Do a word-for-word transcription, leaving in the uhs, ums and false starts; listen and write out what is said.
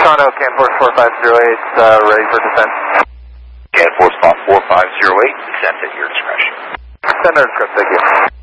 Toronto, Canforce four five zero eight, uh, ready for descent. Canforce four five zero eight, descent at your discretion. Center script, thank you.